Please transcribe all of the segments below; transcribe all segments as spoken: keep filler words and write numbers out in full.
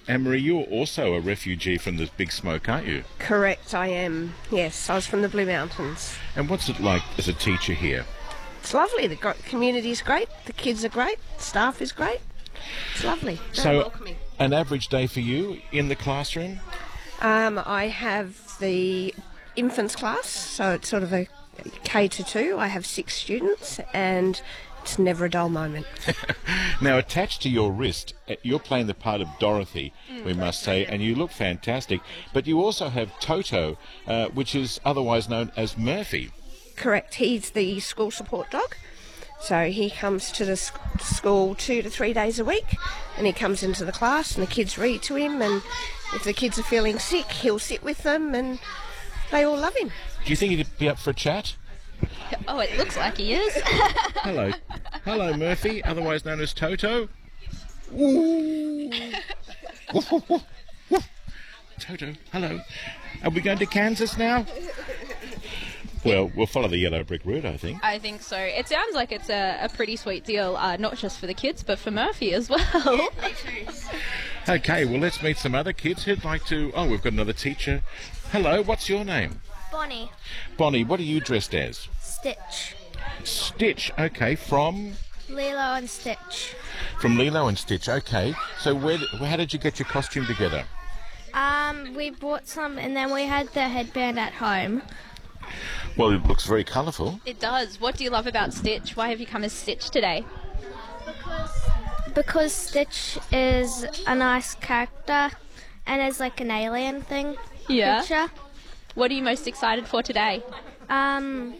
Anne-Marie, you're also a refugee from the Big Smoke, aren't you? Correct, I am. Yes, I was from the Blue Mountains. And what's it like as a teacher here? It's lovely. The gr- community's great. The kids are great. Staff is great. It's lovely. Very So, welcoming. an average day for you in the classroom? Um, I have the infants class, so it's sort of a K to two. I have six students, and it's never a dull moment. Now, attached to your wrist, uh, you're playing the part of Dorothy, we must say, and you look fantastic. But you also have Toto, uh, which is otherwise known as Murphy. Correct. He's the school support dog. So he comes to the sc- school two to three days a week, and he comes into the class, and the kids read to him, and if the kids are feeling sick, he'll sit with them, and they all love him. Do you think he could be up for a chat? Oh, it looks like he is. Hello. Hello, Murphy, otherwise known as Toto. Ooh. Toto, hello. Are we going to Kansas now? Well, we'll follow the yellow brick road, I think. I think so. It sounds like it's a, a pretty sweet deal, uh, not just for the kids, but for Murphy as well. Okay, well, let's meet some other kids who'd like to... Oh, we've got another teacher. Hello, what's your name? Bonnie. Bonnie, what are you dressed as? Stitch. Stitch, okay, from... Lilo and Stitch. From Lilo and Stitch, okay. So where, how did you get your costume together? Um, we bought some and then we had the headband at home. Well, it looks very colourful. It does. What do you love about Stitch? Why have you come as Stitch today? Because Stitch is a nice character and is like an alien thing. Yeah. Picture. What are you most excited for today? Um,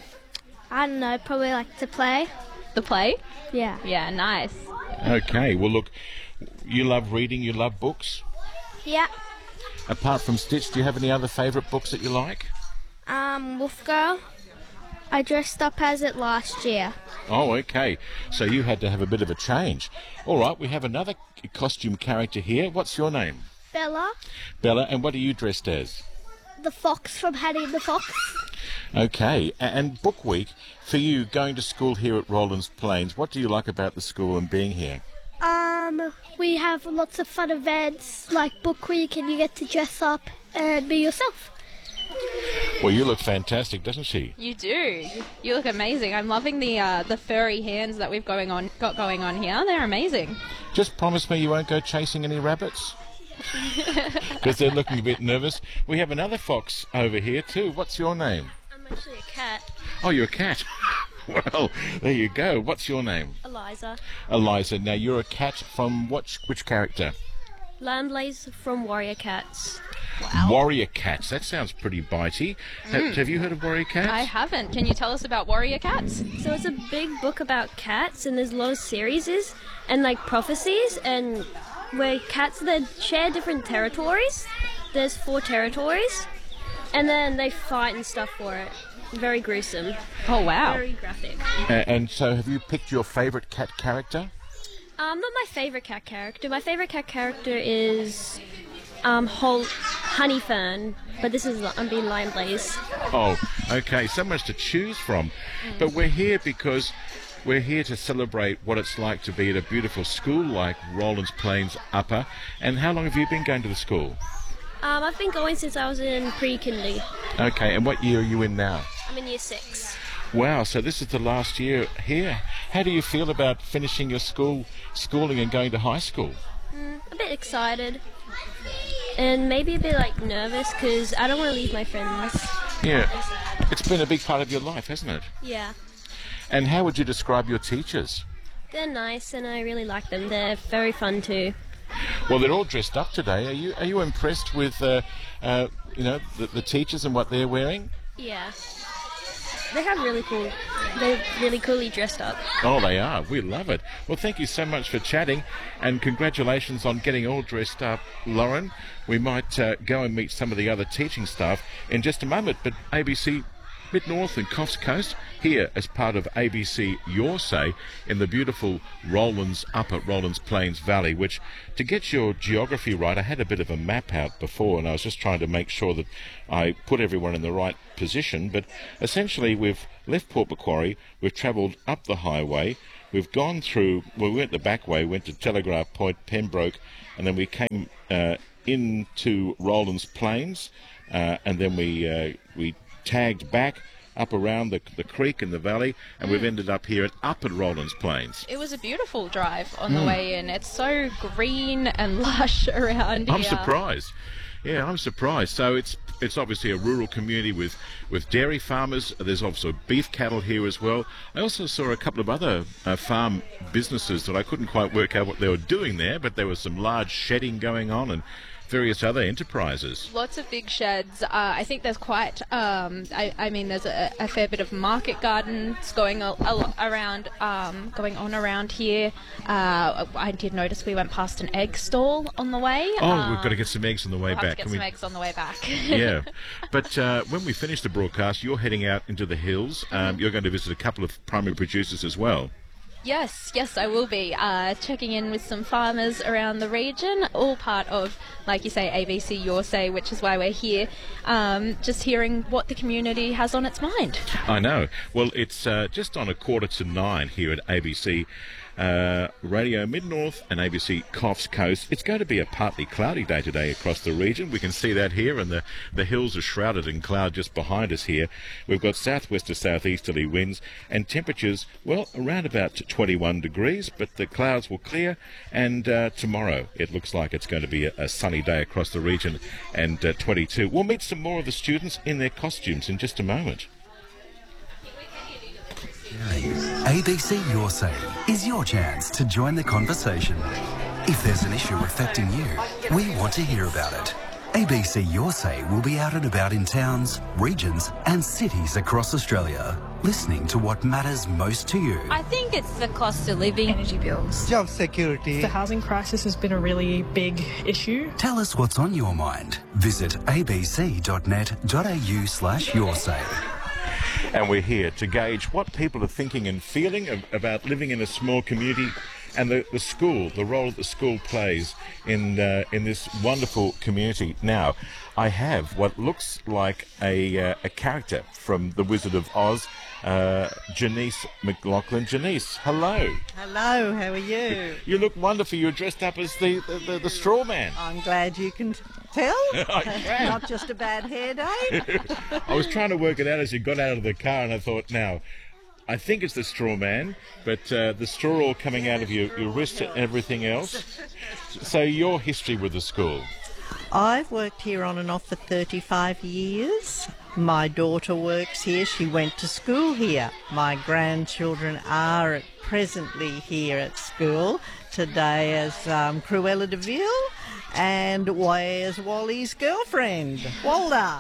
I don't know, probably like to play. The play? Yeah. Yeah, nice. Okay, well, look, you love reading, you love books. Yeah. Apart from Stitch, do you have any other favourite books that you like? Um, Wolf Girl. I dressed up as it last year. Oh, okay. So you had to have a bit of a change. All right, we have another c- costume character here. What's your name? Bella. Bella, and what are you dressed as? The fox from Hattie the Fox. Okay, a- and Book Week, for you, going to school here at Rollins Plains, what do you like about the school and being here? Um, we have lots of fun events like Book Week and you get to dress up and be yourself. Well, you look fantastic, doesn't she? You do. You look amazing. I'm loving the uh, the furry hands that we've going on got going on here. They're amazing. Just promise me you won't go chasing any rabbits. Because they're looking a bit nervous. We have another fox over here too. What's your name? I'm actually a cat. Oh, you're a cat. Well, there you go. What's your name? Eliza. Eliza. Now, you're a cat from what, which character? Lamblaze from Warrior Cats. Warrior Cats. That sounds pretty bitey. Ha- have you heard of Warrior Cats? I haven't. Can you tell us about Warrior Cats? So it's a big book about cats and there's a lot of series and like prophecies and where cats that share different territories. There's four territories and then they fight and stuff for it. Very gruesome. Oh, wow. Very graphic. A- and so, have you picked your favourite cat character? Um, not my favourite cat character. My favourite cat character is um, Hol- Honeyfern, but this is I'm being Lion Blaze. Oh, okay. So much to choose from. But we're here because we're here to celebrate what it's like to be at a beautiful school like Rollins Plains Upper. And how long have you been going to the school? Um, I've been going since I was in pre-kindy. Okay, and what year are you in now? I'm in year six. Wow, so this is the last year here. How do you feel about finishing your school schooling and going to high school? Mm, a bit excited. And maybe a bit like nervous because I don't want to leave my friends. Yeah, it's been a big part of your life, hasn't it? Yeah. And how would you describe your teachers? They're nice and I really like them. They're very fun too. Well, they're all dressed up today. Are you are you impressed with uh, uh, you know the, the teachers and what they're wearing? Yeah. They have really cool. They're really coolly dressed up. Oh, they are. We love it. Well, thank you so much for chatting, and congratulations on getting all dressed up, Lauren. We might uh, go and meet some of the other teaching staff in just a moment, but A B C Mid-North and Coffs Coast here as part of A B C Your Say in the beautiful Rollins Upper Rollins Plains Valley, which, to get your geography right, I had a bit of a map out before and I was just trying to make sure that I put everyone in the right position, but essentially we've left Port Macquarie, we've travelled up the highway, we've gone through, well, we went the back way, went to Telegraph Point, Pembroke, and then we came uh, into Rollins Plains, uh, and then we uh, we tagged back up around the, the creek in the valley, and mm. we've ended up here at up at Rollins Plains. It was a beautiful drive on mm. the way in. It's so green and lush around I'm here. surprised. Yeah, I'm surprised. So it's it's obviously a rural community with, with dairy farmers. There's also beef cattle here as well. I also saw a couple of other uh, farm businesses that I couldn't quite work out what they were doing there, but there was some large shedding going on and various other enterprises. Lots of big sheds. Uh, I think there's quite, um, I, I mean, there's a, a fair bit of market gardens going a, a, around, um, going on around here. Uh, I did notice we went past an egg stall on the way. Oh, um, we've got to get some eggs on the way we'll back. Have to get Can some we... eggs on the way back. Yeah, but uh, when we finish the broadcast, you're heading out into the hills. Um, Mm-hmm. You're going to visit a couple of primary producers as well. Yes, yes, I will be uh, checking in with some farmers around the region, all part of, like you say, A B C Your Say, which is why we're here, um, just hearing what the community has on its mind. I know. Well, it's uh, just on a quarter to nine here at A B C uh, Radio Mid-North and A B C Coffs Coast. It's going to be a partly cloudy day today across the region. We can see that here, and the, the hills are shrouded in cloud just behind us here. We've got southwest to southeasterly winds and temperatures, well, around about twenty-one degrees, but the clouds will clear, and uh, tomorrow it looks like it's going to be a, a sunny day across the region, and uh, twenty-two. We'll meet some more of the students in their costumes in just a moment. A B C Your Say is your chance to join the conversation. If there's an issue affecting you, we want to hear about it. A B C Your Say will be out and about in towns, regions and cities across Australia, listening to what matters most to you. I think it's the cost of living. Energy bills. Job security. The housing crisis has been a really big issue. Tell us what's on your mind. Visit abc.net.au slash your say. And we're here to gauge what people are thinking and feeling of, about living in a small community, and the, the school, the role that the school plays in uh, in this wonderful community. Now, I have what looks like a uh, a character from The Wizard of Oz, uh, Janice McLaughlin. Janice, hello. Hello, how are you? You look wonderful. You're dressed up as the, the, the, the straw man. I'm glad you can tell. Not just a bad hair day. I was trying to work it out as you got out of the car, and I thought, now, I think it's the straw man, but uh, the straw all coming out of your, your wrist and everything else. So your history with the school? I've worked here on and off for thirty-five years. My daughter works here. She went to school here. My grandchildren are presently here at school. Today as um, Cruella de Vil, and where's Wally's girlfriend, Walda?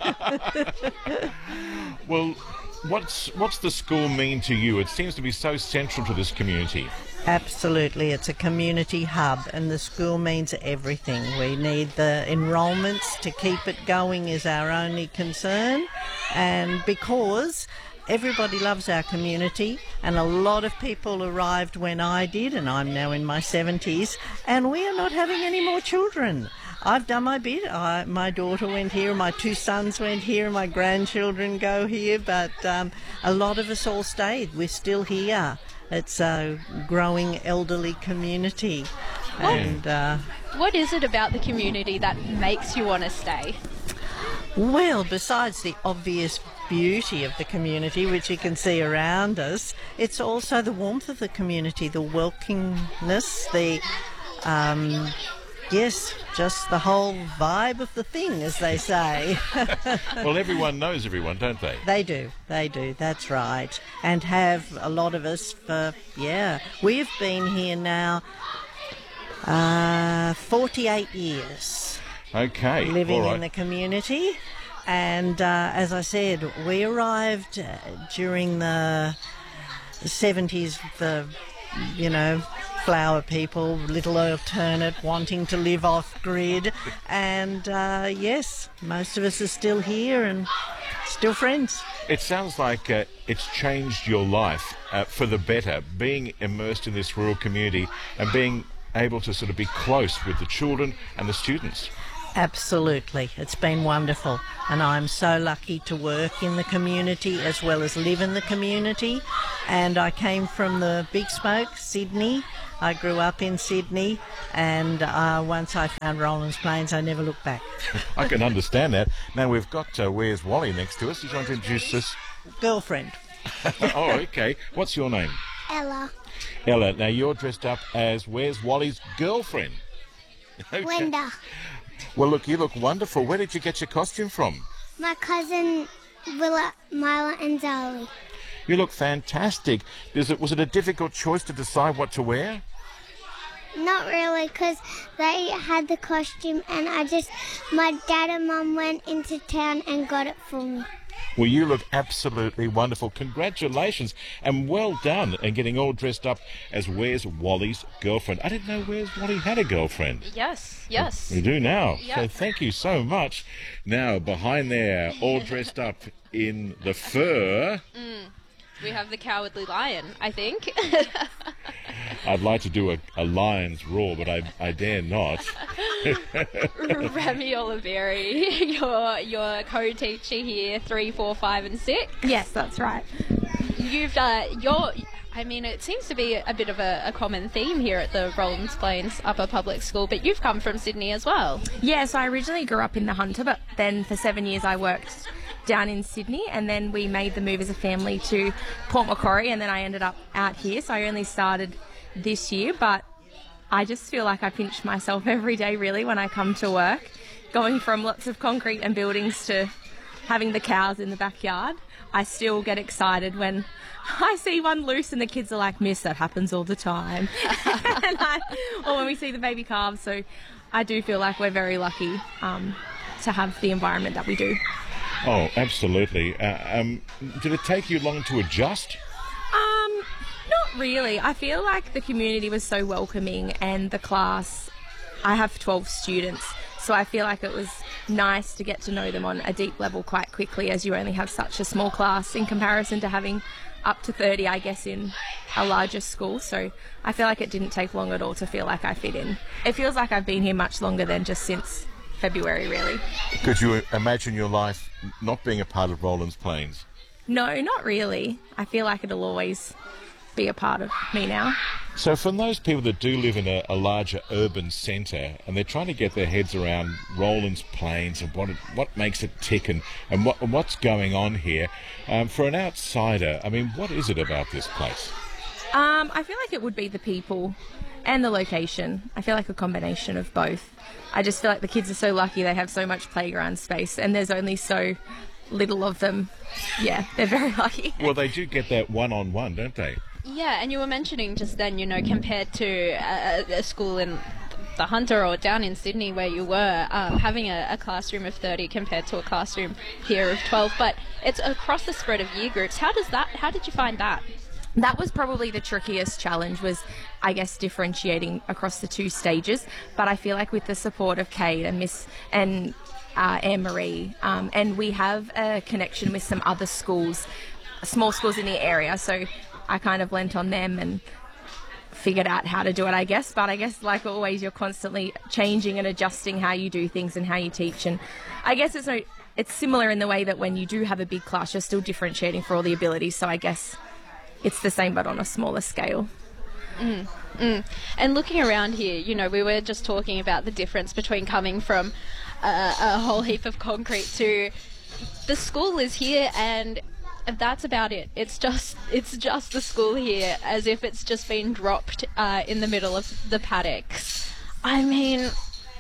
Well, what's what's the school mean to you? It seems to be so central to this community. Absolutely, it's a community hub, and the school means everything. We need the enrolments to keep it going is our only concern, and because everybody loves our community, and a lot of people arrived when I did, and I'm now in my seventies, and we are not having any more children. I've done my bit. I, my daughter went here, my two sons went here, my grandchildren go here, but um, a lot of us all stayed. We're still here. It's a growing elderly community. What, and uh, what is it about the community that makes you want to stay? Well, besides the obvious beauty of the community, which you can see around us, it's also the warmth of the community, the welcomingness, the, um, yes, just the whole vibe of the thing, as they say. Well, everyone knows everyone, don't they? They do, they do, that's right. And have a lot of us for, yeah, we've been here now uh, forty-eight years. Okay, Living all right. in the community. And uh, as I said, we arrived uh, during the seventies, the, you know, flower people, little alternate, wanting to live off-grid. And uh, yes, most of us are still here and still friends. It sounds like uh, it's changed your life uh, for the better, being immersed in this rural community and being able to sort of be close with the children and the students. Absolutely. It's been wonderful. And I'm so lucky to work in the community as well as live in the community. And I came from the Big Smoke, Sydney. I grew up in Sydney, and uh, once I found Rollins Plains, I never looked back. I can understand that. Now we've got uh, Where's Wally next to us. Did you want to introduce us? Girlfriend. Oh, okay. What's your name? Ella. Ella. Now you're dressed up as Where's Wally's girlfriend. Okay. Linda. Well, look, you look wonderful. Where did you get your costume from? My cousin Willa, Mila and Zali. You look fantastic. Is it, was it a difficult choice to decide what to wear? Not really, because they had the costume and I just, my dad and mum went into town and got it for me. Well, you look absolutely wonderful. Congratulations and well done in getting all dressed up as Where's Wally's girlfriend. I didn't know Where's Wally had a girlfriend. Yes, yes. We do now. Yep. So thank you so much. Now, behind there, all dressed up in the fur. Mm. We have the Cowardly Lion, I think. I'd like to do a, a lion's roar, but I, I dare not. Remy Oliveri, your your co-teacher here, three, four, five, and six. Yes, that's right. You've uh, your. I mean, it seems to be a bit of a, a common theme here at the Rollins Plains Upper Public School, but you've come from Sydney as well. Yeah, so I originally grew up in the Hunter, but then for seven years I worked down in Sydney, and then we made the move as a family to Port Macquarie, and then I ended up out here, so I only started this year, but I just feel like I pinch myself every day really when I come to work, going from lots of concrete and buildings to having the cows in the backyard. I still get excited when I see one loose and the kids are like, "Miss, that happens all the time." and I, or when we see the baby calves, so I do feel like we're very lucky um, to have the environment that we do. Oh, absolutely. Uh, um, did it take you long to adjust? Um, not really. I feel like the community was so welcoming, and the class, I have twelve students, so I feel like it was nice to get to know them on a deep level quite quickly, as you only have such a small class in comparison to having up to thirty, I guess, in a larger school. So I feel like it didn't take long at all to feel like I fit in. It feels like I've been here much longer than just since February, really. Could you imagine your life not being a part of Rollins Plains? No, not really. I feel like it'll always be a part of me now. So from those people that do live in a, a larger urban centre and they're trying to get their heads around Rollins Plains and what it, what makes it tick and, and what, what's going on here, um, for an outsider, I mean, what is it about this place? Um, I feel like it would be the people and the location. I feel like a combination of both. I just feel like the kids are so lucky they have so much playground space, and there's only so little of them. Yeah, they're very lucky. Well, they do get that one-on-one, don't they? Yeah, and you were mentioning just then, you know, compared to a, a school in the Hunter or down in Sydney where you were, um, having a, a classroom of thirty compared to a classroom here of twelve, but it's across the spread of year groups. How does that, how did you find that? That was probably the trickiest challenge, was, I guess, differentiating across the two stages. But I feel like with the support of Kate and Miss and uh, Anne-Marie, um, and we have a connection with some other schools, small schools in the area, so I kind of lent on them and figured out how to do it, I guess. But I guess, like always, you're constantly changing and adjusting how you do things and how you teach. And I guess it's no, it's similar in the way that when you do have a big class, you're still differentiating for all the abilities. So I guess it's the same but on a smaller scale. Mm, mm. And looking around here, you know, we were just talking about the difference between coming from a, a whole heap of concrete to the school is here, and that's about it. It's just it's just the school here, as if it's just been dropped uh, in the middle of the paddocks. I mean,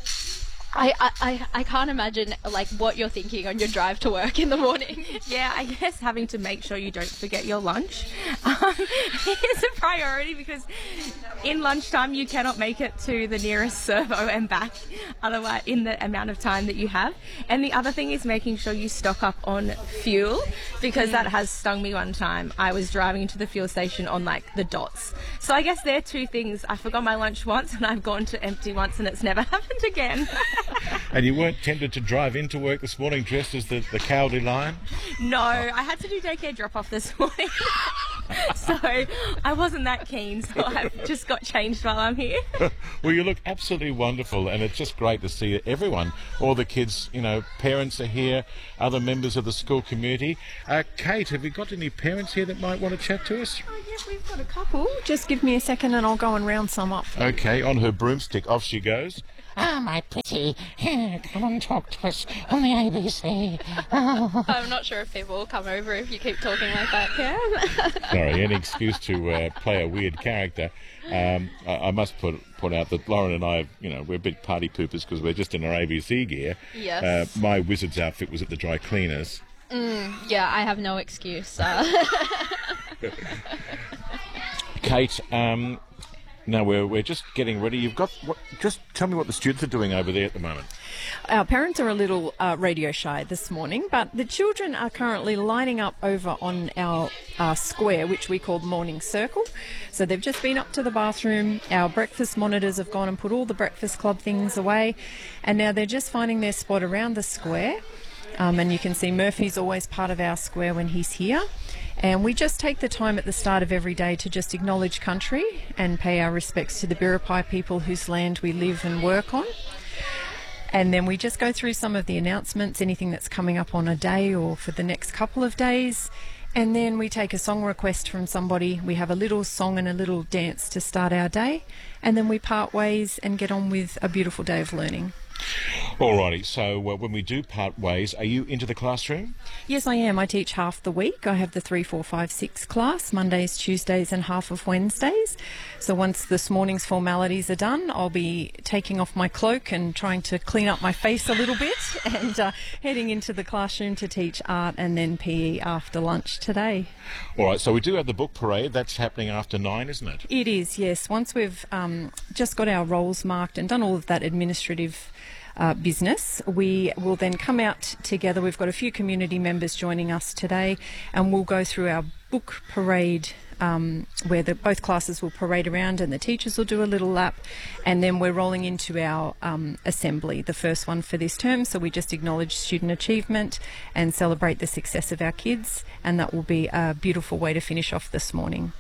I, I, I can't imagine like what you're thinking on your drive to work in the morning. Yeah, I guess having to make sure you don't forget your lunch um, is a priority, because in lunchtime you cannot make it to the nearest servo and back, otherwise in the amount of time that you have. And the other thing is making sure you stock up on fuel, because that has stung me one time. I was driving into the fuel station on like the dots. So I guess they're two things. I forgot my lunch once and I've gone to empty once, and it's never happened again. And you weren't tempted to drive into work this morning dressed as the, the Cowardly Lion? No, I had to do daycare drop-off this morning. So I wasn't that keen, so I've just got changed while I'm here. Well, you look absolutely wonderful, and it's just great to see everyone, all the kids, you know, parents are here, other members of the school community. Uh, Kate, have we got any parents here that might want to chat to us? Oh, yeah, we've got a couple. Just give me a second and I'll go and round some up. Okay, on her broomstick, off she goes. Ah, my pretty, here, come and talk to us on the A B C. Oh. I'm not sure if people will come over if you keep talking like that, Cam. Sorry, any excuse to uh, play a weird character. Um, I, I must put put out that Lauren and I, you know, we're big party poopers because we're just in our A B C gear. Yes. Uh, my wizard's outfit was at the dry cleaners. Mm, yeah, I have no excuse. Uh. Kate, um, no, we're we're just getting ready. You've got what? Just tell me what the students are doing over there at the moment. Our parents are a little uh, radio shy this morning, but the children are currently lining up over on our uh, square, which we call the morning circle. So they've just been up to the bathroom. Our breakfast monitors have gone and put all the breakfast club things away, and now they're just finding their spot around the square. Um, and you can see Murphy's always part of our square when he's here. And we just take the time at the start of every day to just acknowledge country and pay our respects to the Biripi people whose land we live and work on. And then we just go through some of the announcements, anything that's coming up on a day or for the next couple of days. And then we take a song request from somebody. We have a little song and a little dance to start our day. And then we part ways and get on with a beautiful day of learning. Alrighty, so uh, when we do part ways, are you into the classroom? Yes, I am. I teach half the week. I have the three, four, five, six class, Mondays, Tuesdays and half of Wednesdays. So once this morning's formalities are done, I'll be taking off my cloak and trying to clean up my face a little bit and uh, heading into the classroom to teach art and then P E after lunch today. Alright, so we do have the book parade. That's happening after nine, isn't it? It is, yes. Once we've um, just got our roles marked and done all of that administrative Uh, business, we will then come out together. We've got a few community members joining us today, and we'll go through our book parade um, where the, both classes will parade around and the teachers will do a little lap, and then we're rolling into our um, assembly, the first one for this term. So we just acknowledge student achievement and celebrate the success of our kids, and that will be a beautiful way to finish off this morning.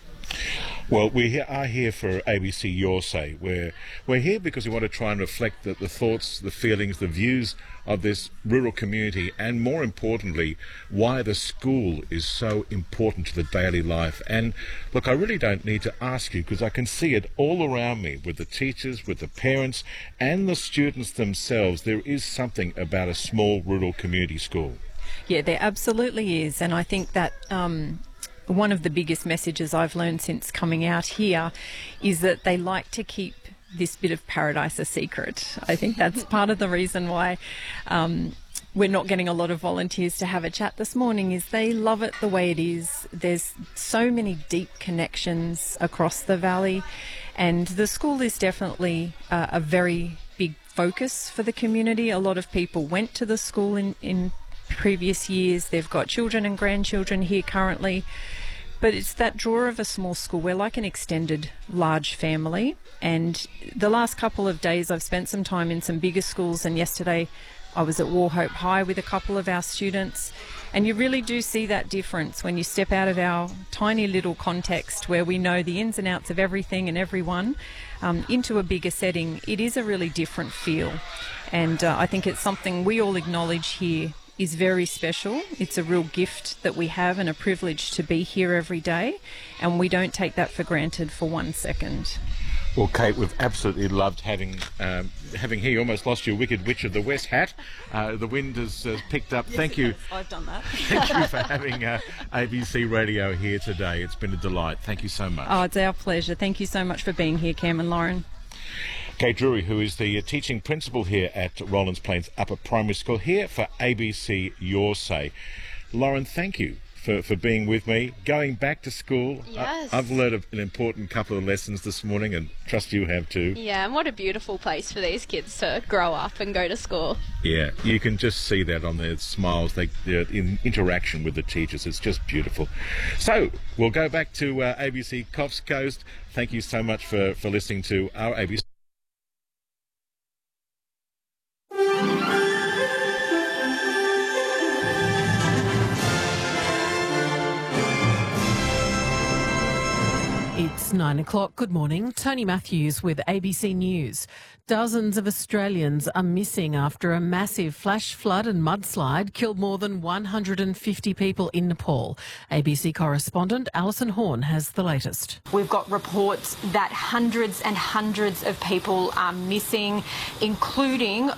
Well, we are here for A B C Your Say. We're, we're here because we want to try and reflect the, the thoughts, the feelings, the views of this rural community, and more importantly, why the school is so important to the daily life. And look, I really don't need to ask you because I can see it all around me with the teachers, with the parents and the students themselves. There is something about a small rural community school. Yeah, there absolutely is. And I think that um, one of the biggest messages I've learned since coming out here is that they like to keep this bit of paradise a secret. I think that's part of the reason why um, we're not getting a lot of volunteers to have a chat this morning, is they love it the way it is. There's so many deep connections across the valley, and the school is definitely uh, a very big focus for the community. A lot of people went to the school in, in previous years. They've got children and grandchildren here currently. But it's that draw of a small school. We're like an extended large family. And the last couple of days I've spent some time in some bigger schools, and yesterday I was at Warhope High with a couple of our students. And you really do see that difference when you step out of our tiny little context where we know the ins and outs of everything and everyone um, into a bigger setting. It is a really different feel. And uh, I think it's something we all acknowledge here is very special. It's a real gift that we have and a privilege to be here every day, and we don't take that for granted for one second. Well, Kate, we've absolutely loved having um, having here. You almost lost your Wicked Witch of the West hat. Uh, the wind has uh, picked up. Yes, Thank you. Has. I've done that. Thank you for having uh, A B C Radio here today. It's been a delight. Thank you so much. Oh, it's our pleasure. Thank you so much for being here, Cam and Lauren. Kate Drury, who is the uh, teaching principal here at Rollins Plains Upper Primary School, here for A B C Your Say. Lauren, thank you for, for being with me. Going back to school, Yes. I, I've learned an important couple of lessons this morning, and trust you have too. Yeah, and what a beautiful place for these kids to grow up and go to school. Yeah, you can just see that on their smiles, they, their in interaction with the teachers. It's just beautiful. So, we'll go back to uh, A B C Coffs Coast. Thank you so much for, for listening to our A B C. It's nine o'clock. Good morning. Tony Matthews with A B C News. Dozens of Australians are missing after a massive flash flood and mudslide killed more than one hundred fifty people in Nepal. A B C correspondent Alison Horn has the latest. We've got reports that hundreds and hundreds of people are missing, including